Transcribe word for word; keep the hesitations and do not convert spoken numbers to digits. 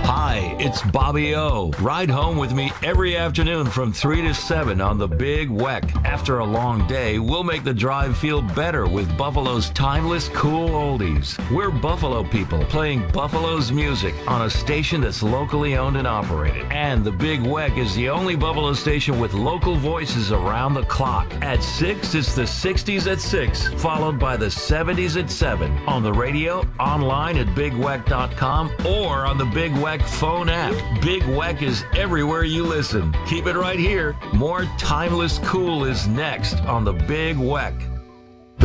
Hi, it's Bobby O. Ride home with me every afternoon from three to seven on the Big Weck. After a long day, we'll make the drive feel better with Buffalo's timeless, cool oldies. We're Buffalo people playing Buffalo's music on a station that's locally owned and operated. And the Big Weck is the only Buffalo station with local voices around the clock. At six, it's the sixties at six, followed by the seventies at seven. On the radio, online at big weck dot com, or on the Big Weck phone app. Big Weck is everywhere you listen. Keep it right here. More timeless cool is next on the Big Weck.